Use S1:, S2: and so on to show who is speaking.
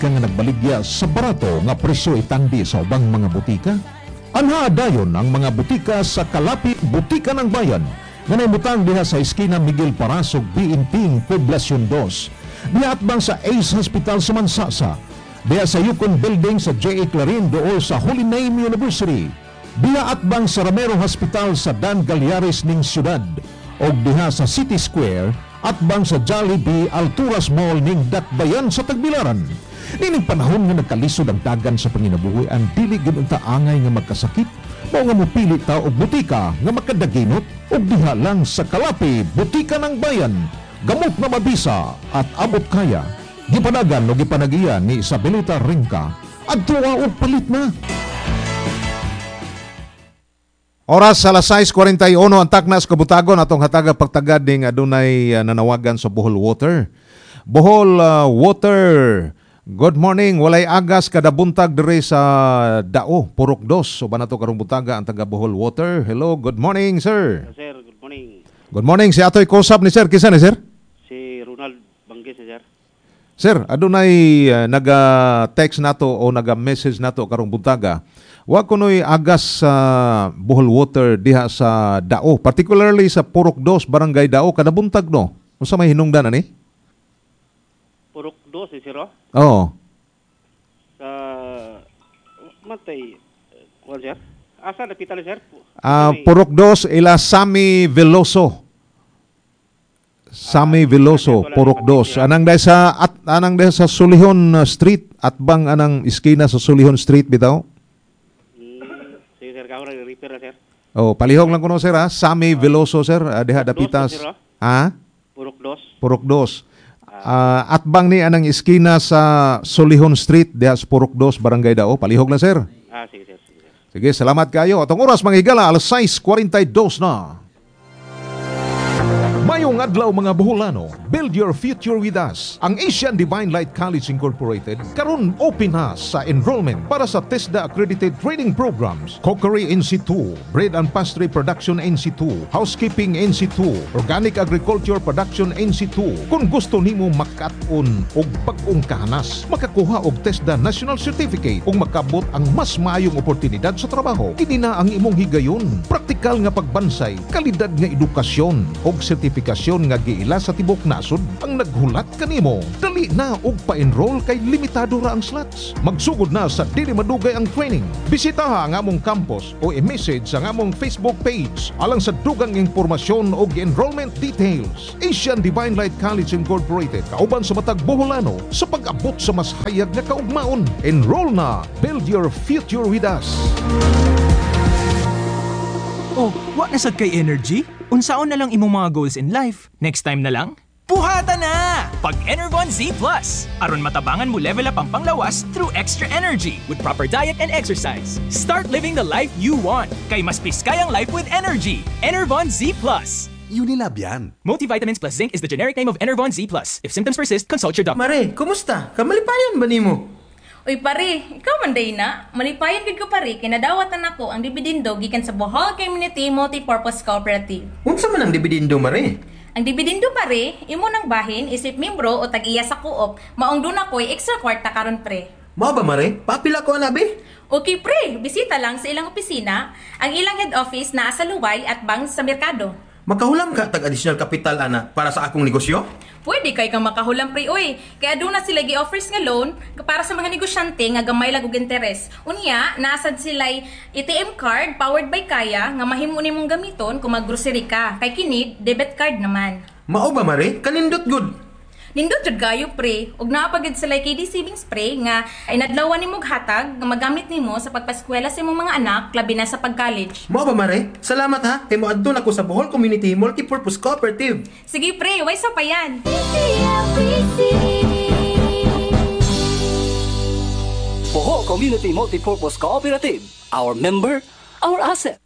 S1: ka nga nagbaligya sa barato nga presyo itangdi sa ubang mga butika? Anha dayon ang mga butika sa Kalapit Butika ng Bayan nga naimutang diha sa eskina Miguel Parasog Biinting Poblasyon 2. Diha atbang sa Ace Hospital sa Mansasa. Diha sa Yukon Building sa J.A. Clarin dool sa Holy Name University. Diha atbang sa Ramero Hospital sa Dan Galyares ning syudad. O diha sa City Square atbang sa Jollibee Alturas Mall ning Dakbayan sa Tagbilaran. Nining panahon nga nagkalisod ang dagan sa panginabuhi ang dili gid unta angay nga magkasakit mao nga mopili ta og butika nga makadaginot og diha lang sa Kalapi Butika ng Bayan. Gamot na mabisa at abot kaya. Gipanagan o gipanagiya ni Isabelita Ringka adto og palit na. Oras alas 6:41 ang taknas kabutagon atong hataga pagtagad ning adunay nanawagan sa Bohol Water. Bohol Water. Good morning. Walay agas kada buntag dire sa Dao, Purok 2. Uban nato karong buntaga ang taga Bohol Water. Hello, good morning, sir.
S2: Sir, good morning.
S1: Good morning. Si atoy kausap ni sir. Kisa ni sir?
S2: Si Ronald Banggis, sir.
S1: Sir, adunay naga-text nato o naga-message nato karong buntaga. Wa kunoy agas sa Bohol Water diha sa Dao, particularly sa Purok 2, Barangay Dao kada buntag no. Unsa may hinungdan ani?
S2: Purok 2, sir.
S1: Oo.
S2: Sa matay kuan sir. Asa napital sir?
S1: Purok 2 ila Sammy Veloso. Sammy Veloso, Purok 2. Anang dahil sa Sulihon Street at bang anang iskina sa Sulihon Street bitaw?
S2: Sige sir, kao nag-repair sir.
S1: Oh, palihog lang kuno sir ha. Sammy Veloso sir, diha dapitas. Ha?
S2: Purok 2.
S1: Purok 2. At bang ni anang iskina sa Sulihon Street diha sa Purok 2, Barangay Dao. Palihog lang sir.
S2: Sige sir.
S1: Sige, salamat kayo. Atong oras manghigala alas 6:42 na. Mayong adlaw mga Boholano, build your future with us. Ang Asian Divine Light College Incorporated karon open na sa enrollment para sa TESDA accredited training programs, Cookery NC2, Bread and Pastry Production NC2, Housekeeping NC2, Organic Agriculture Production NC2. Kung gusto nimo makat-on og bag-ong kahanas, makakuha og TESDA National Certificate ug makabot ang mas maayong oportunidad sa trabaho. Kini na ang imong higayon. Praktikal nga pagbansay, kalidad nga edukasyon og sertifikasyon nga giila sa tibok nasod ang naghulat kanimo. Dali na og pa-enroll kay limitado ra ang slots. Magsugod na sa dili madugay ang training. Bisitaha ang among campus o i-message sa among Facebook page alang sa dugang impormasyon og enrollment details. Asian Divine Light College Incorporated, kauban sa matag Boholano sa pag-abot sa mas hayag nga kaugmaon. Enroll na. Build your future with us.
S3: Oh, wa na sad kay energy? Unsaon na lang imong mga goals in life? Next time na lang? Buhata na! Pag Enervon Z+. Aron matabangan mo level up ang panglawas through extra energy with proper diet and exercise. Start living the life you want. Kay mas piskay ang life with energy. Enervon Z+.
S4: Unilab yan.
S3: Multivitamins plus zinc is the generic name of Enervon Z+. If symptoms persist, consult your doctor.
S5: Mare, kumusta? Kamalipayan ba nimo?
S6: Uy pare, ikaw man day na. Malipayan gid ko pare, kay nadawatan ako ang dibidindo gikan sa Bohol Community Multipurpose Cooperative.
S5: Unsa man ang dibidindo, Mare?
S6: Ang dibidindo pare, imo nang bahin isip membro o tag-iya sa co-op, maong doon ako'y extra kwarta karon pre.
S5: Mao ba, Mare? Papila ko anabi?
S6: Okay pre, bisita lang sa ilang opisina, ang ilang head office naa sa Luway at bang sa merkado.
S5: Makahulam ka tag additional capital ana para sa akong negosyo?
S6: Pwede kay kang makahulam pre oy. Kaya doon na sila gi-offers nga loan para sa mga negosyante nga gamay lag og interes. Unya, naasad sila'y ATM card powered by Kaya nga mahimo nimong gamiton kung maggrocery ka. Kay kini debit card naman.
S5: Mao ba, Mare? Kanindot good.
S6: Nindot jud gayo pre, ug naapagid sila KD saving spray nga ay nadlawan nimong hatag nga magamit nimo sa pagpaskwela sa imong mga anak labi na sa pag-college.
S5: Mao ba, Mare? Salamat ha. Kay moadto nako sa Bohol Community Multipurpose Cooperative.
S6: Sige pre, way sa pa yan.
S7: Bohol Community Multipurpose Cooperative. Our member, our asset.